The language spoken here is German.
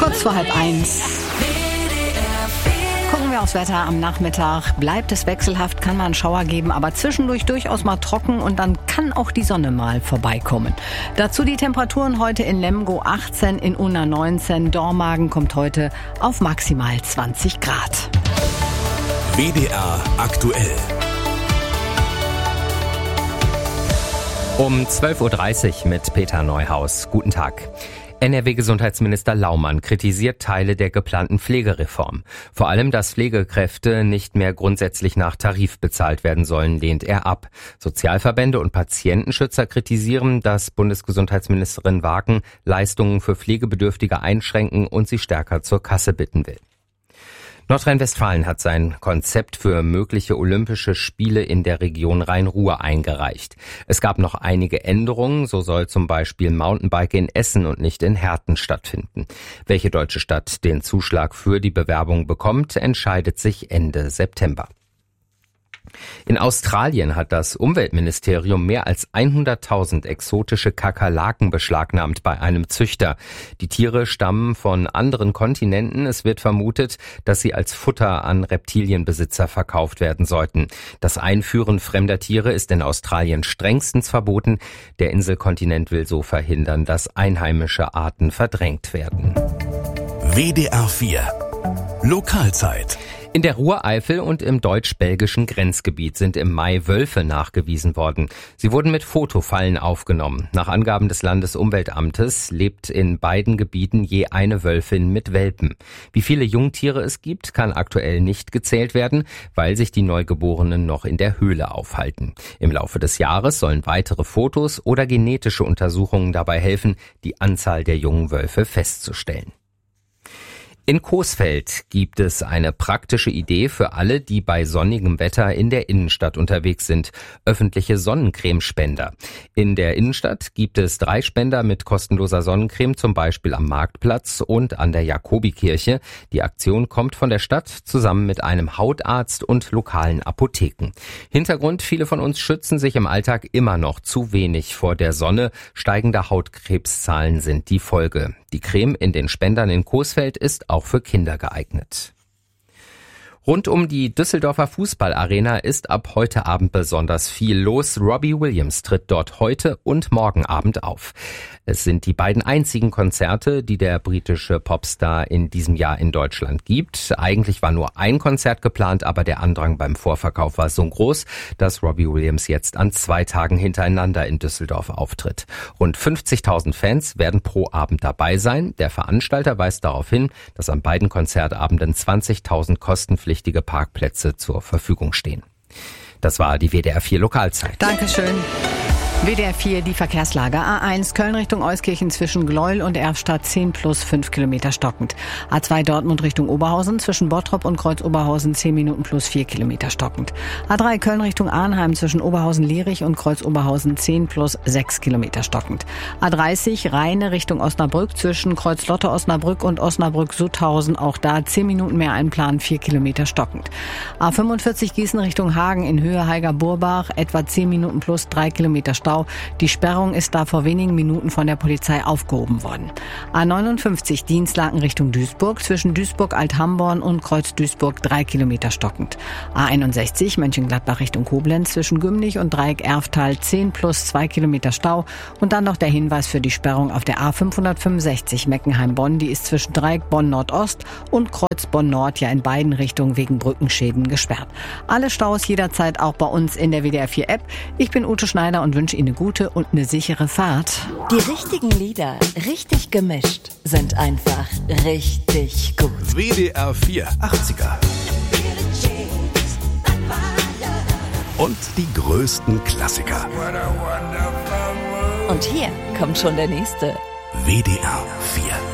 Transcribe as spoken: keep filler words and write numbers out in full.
Kurz vor halb eins. Gucken wir aufs Wetter am Nachmittag. Bleibt es wechselhaft, kann man einen Schauer geben, aber zwischendurch durchaus mal trocken und dann kann auch die Sonne mal vorbeikommen. Dazu die Temperaturen heute in Lemgo achtzehn, in Unna neunzehn. Dormagen kommt heute auf maximal zwanzig Grad. W D R aktuell. Um zwölf Uhr dreißig mit Peter Neuhaus. Guten Tag. N R W-Gesundheitsminister Laumann kritisiert Teile der geplanten Pflegereform. Vor allem, dass Pflegekräfte nicht mehr grundsätzlich nach Tarif bezahlt werden sollen, lehnt er ab. Sozialverbände und Patientenschützer kritisieren, dass Bundesgesundheitsministerin Wagen Leistungen für Pflegebedürftige einschränken und sie stärker zur Kasse bitten will. Nordrhein-Westfalen hat sein Konzept für mögliche Olympische Spiele in der Region Rhein-Ruhr eingereicht. Es gab noch einige Änderungen, so soll zum Beispiel Mountainbike in Essen und nicht in Herten stattfinden. Welche deutsche Stadt den Zuschlag für die Bewerbung bekommt, entscheidet sich Ende September. In Australien hat das Umweltministerium mehr als hunderttausend exotische Kakerlaken beschlagnahmt bei einem Züchter. Die Tiere stammen von anderen Kontinenten. Es wird vermutet, dass sie als Futter an Reptilienbesitzer verkauft werden sollten. Das Einführen fremder Tiere ist in Australien strengstens verboten. Der Inselkontinent will so verhindern, dass einheimische Arten verdrängt werden. W D R vier Lokalzeit. In der Ruhreifel und im deutsch-belgischen Grenzgebiet sind im Mai Wölfe nachgewiesen worden. Sie wurden mit Fotofallen aufgenommen. Nach Angaben des Landesumweltamtes lebt in beiden Gebieten je eine Wölfin mit Welpen. Wie viele Jungtiere es gibt, kann aktuell nicht gezählt werden, weil sich die Neugeborenen noch in der Höhle aufhalten. Im Laufe des Jahres sollen weitere Fotos oder genetische Untersuchungen dabei helfen, die Anzahl der jungen Wölfe festzustellen. In Coesfeld gibt es eine praktische Idee für alle, die bei sonnigem Wetter in der Innenstadt unterwegs sind. Öffentliche Sonnencremespender. In der Innenstadt gibt es drei Spender mit kostenloser Sonnencreme, zum Beispiel am Marktplatz und an der Jakobikirche. Die Aktion kommt von der Stadt zusammen mit einem Hautarzt und lokalen Apotheken. Hintergrund: Viele von uns schützen sich im Alltag immer noch zu wenig vor der Sonne. Steigende Hautkrebszahlen sind die Folge. Die Creme in den Spendern in Coesfeld ist auch für Kinder geeignet. Rund um die Düsseldorfer Fußballarena ist ab heute Abend besonders viel los. Robbie Williams tritt dort heute und morgen Abend auf. Es sind die beiden einzigen Konzerte, die der britische Popstar in diesem Jahr in Deutschland gibt. Eigentlich war nur ein Konzert geplant, aber der Andrang beim Vorverkauf war so groß, dass Robbie Williams jetzt an zwei Tagen hintereinander in Düsseldorf auftritt. Rund fünfzigtausend Fans werden pro Abend dabei sein. Der Veranstalter weist darauf hin, dass an beiden Konzertabenden zwanzigtausend kostenpflichtige Parkplätze zur Verfügung stehen. Das war die W D R vier Lokalzeit. Dankeschön. W D R vier, die Verkehrslage. A eins Köln Richtung Euskirchen zwischen Gleuel und Erfstadt zehn plus fünf Kilometer stockend. A zwei Dortmund Richtung Oberhausen zwischen Bottrop und Kreuz Oberhausen zehn Minuten plus vier Kilometer stockend. A drei Köln Richtung Arnheim zwischen Oberhausen-Lierich und Kreuz Oberhausen zehn plus sechs Kilometer stockend. A dreißig Rheine Richtung Osnabrück zwischen Kreuz Lotte Osnabrück und Osnabrück-Sutthausen, auch da zehn Minuten mehr einplanen, vier Kilometer stockend. A fünfundvierzig Gießen Richtung Hagen in Höhe Heiger-Burbach etwa zehn Minuten plus drei Kilometer Stau. Die Sperrung ist da vor wenigen Minuten von der Polizei aufgehoben worden. A neunundfünfzig Dienstlaken Richtung Duisburg zwischen Duisburg-Althamborn und Kreuz Duisburg drei Kilometer stockend. A einundsechzig Mönchengladbach Richtung Koblenz zwischen Gümnich und Dreieck Erftal zehn plus zwei Kilometer Stau. Und dann noch der Hinweis für die Sperrung auf der A fünfhundertfünfundsechzig Meckenheim-Bonn. Die ist zwischen Dreieck Bonn-Nordost und Kreuz Bonn-Nord ja in beiden Richtungen wegen Brückenschäden gesperrt. Alle Staus jederzeit auch bei uns in der W D R vier App. Ich bin Ute Schneider und wünsche Ihnen eine gute und eine sichere Fahrt. Die richtigen Lieder, richtig gemischt, sind einfach richtig gut. W D R vier achtziger. Und die größten Klassiker. Und hier kommt schon der nächste. W D R vier.